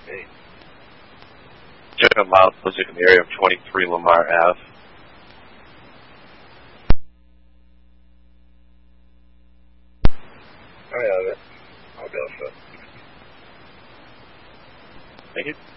Hey. Check a mild blizzard in the area of 23 Lamar Ave. I have it. I'll go for it. Thank you.